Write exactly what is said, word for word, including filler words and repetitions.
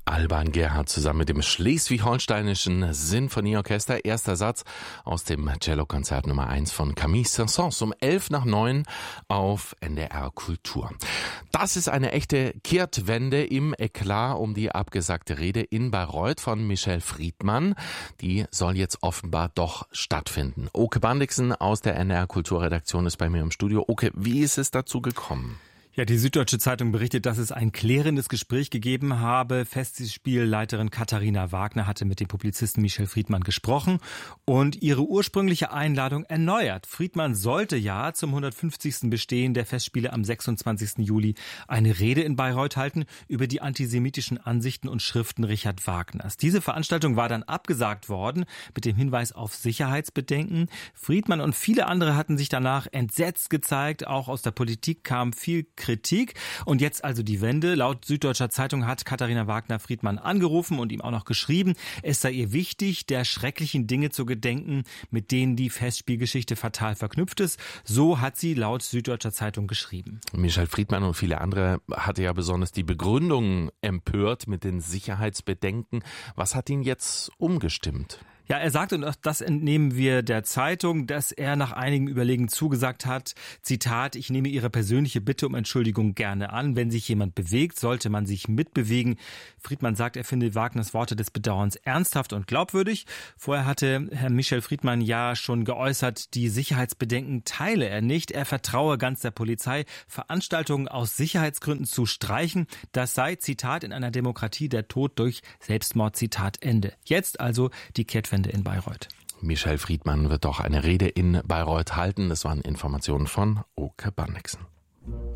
Alban Gerhard zusammen mit dem Schleswig-Holsteinischen Sinfonieorchester. Erster Satz aus dem Cellokonzert Nummer eins von Camille Saint-Saëns um elf nach neun auf N D R Kultur. Das ist eine echte Kehrtwende im Eklat um die abgesagte Rede in Bayreuth von Michel Friedmann. Die soll jetzt offenbar doch stattfinden. Oke Bandixen aus der N D R Kulturredaktion ist bei mir im Studio. Oke, wie ist es dazu gekommen? Ja, die Süddeutsche Zeitung berichtet, dass es ein klärendes Gespräch gegeben habe. Festspielleiterin Katharina Wagner hatte mit dem Publizisten Michel Friedmann gesprochen und ihre ursprüngliche Einladung erneuert. Friedmann sollte ja zum hundertfünfzigsten Bestehen der Festspiele am sechsundzwanzigsten Juli eine Rede in Bayreuth halten über die antisemitischen Ansichten und Schriften Richard Wagners. Diese Veranstaltung war dann abgesagt worden mit dem Hinweis auf Sicherheitsbedenken. Friedmann und viele andere hatten sich danach entsetzt gezeigt. Auch aus der Politik kam viel Kritik. Und jetzt also die Wende. Laut Süddeutscher Zeitung hat Katharina Wagner Friedmann angerufen und ihm auch noch geschrieben, es sei ihr wichtig, der schrecklichen Dinge zu gedenken, mit denen die Festspielgeschichte fatal verknüpft ist. So hat sie laut Süddeutscher Zeitung geschrieben. Michel Friedmann und viele andere hatte ja besonders die Begründung empört mit den Sicherheitsbedenken. Was hat ihn jetzt umgestimmt? Ja, er sagt, und das entnehmen wir der Zeitung, dass er nach einigem Überlegen zugesagt hat, Zitat, ich nehme Ihre persönliche Bitte um Entschuldigung gerne an. Wenn sich jemand bewegt, sollte man sich mitbewegen. Friedmann sagt, er finde Wagners Worte des Bedauerns ernsthaft und glaubwürdig. Vorher hatte Herr Michel Friedmann ja schon geäußert, die Sicherheitsbedenken teile er nicht. Er vertraue ganz der Polizei, Veranstaltungen aus Sicherheitsgründen zu streichen. Das sei, Zitat, in einer Demokratie der Tod durch Selbstmord, Zitat, Ende. Jetzt also die Kehrtwende in Bayreuth. Michel Friedmann wird doch eine Rede in Bayreuth halten. Das waren Informationen von Oke Bandixen.